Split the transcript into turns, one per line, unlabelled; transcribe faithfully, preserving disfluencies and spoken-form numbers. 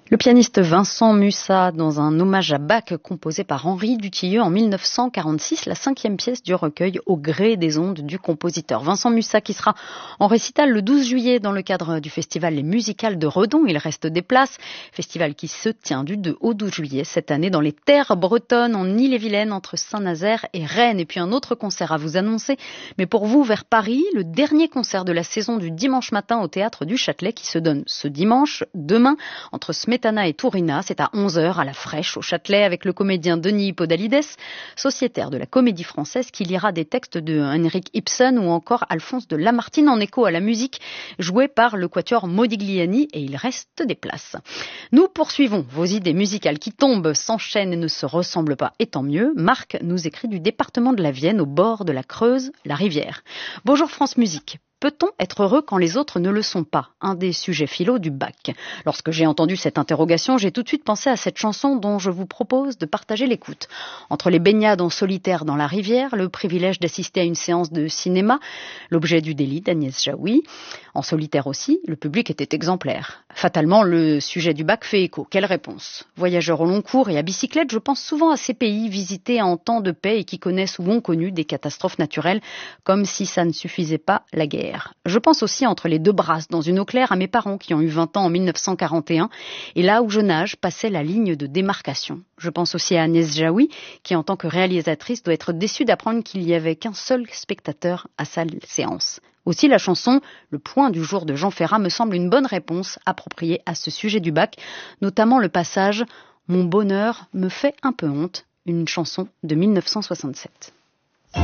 Le pianiste Vincent Mussat, dans un hommage à Bach composé par Henri Dutilleux en mille neuf cent quarante-six, la cinquième pièce du recueil Au gré des ondes du compositeur. Vincent Mussat qui sera en récital le douze juillet dans le cadre du festival Les Musicales de Redon. Il reste des places. Festival qui se tient du deux au douze juillet cette année dans les terres bretonnes, en Ille-et-Vilaine, entre Saint-Nazaire et Rennes. Et puis un autre concert à vous annoncer. Mais pour vous, vers Paris, le dernier concert de la saison du dimanche matin au Théâtre du Châtelet qui se donne ce dimanche, demain, entre Smetana et Tourina, c'est à onze heures à la Fraîche au Châtelet avec le comédien Denis Podalides, sociétaire de la Comédie Française, qui lira des textes de Henrik Ibsen ou encore Alphonse de Lamartine en écho à la musique jouée par le quatuor Modigliani, et il reste des places. Nous poursuivons vos idées musicales qui tombent, s'enchaînent et ne se ressemblent pas, et tant mieux. Marc nous écrit du département de la Vienne, au bord de la Creuse, la rivière. Bonjour France Musique. Peut-on être heureux quand les autres ne le sont pas ? Un des sujets philo du bac. Lorsque j'ai entendu cette interrogation, j'ai tout de suite pensé à cette chanson dont je vous propose de partager l'écoute. Entre les baignades en solitaire dans la rivière, le privilège d'assister à une séance de cinéma, l'objet du délit d'Agnès Jaoui. En solitaire aussi, le public était exemplaire. Fatalement, le sujet du bac fait écho. Quelle réponse ? Voyageur au long cours et à bicyclette, je pense souvent à ces pays visités en temps de paix et qui connaissent ou ont connu des catastrophes naturelles, comme si ça ne suffisait pas, la guerre. Je pense aussi entre les deux brasses dans une eau claire à mes parents qui ont eu vingt ans en mille neuf cent quarante et un et là où je nage passait la ligne de démarcation. Je pense aussi à Agnès Jaoui qui en tant que réalisatrice doit être déçue d'apprendre qu'il n'y avait qu'un seul spectateur à sa séance. Aussi la chanson « Le point du jour » de Jean Ferrat me semble une bonne réponse appropriée à ce sujet du bac, notamment le passage « Mon bonheur me fait un peu honte », une chanson de mille neuf cent soixante-sept.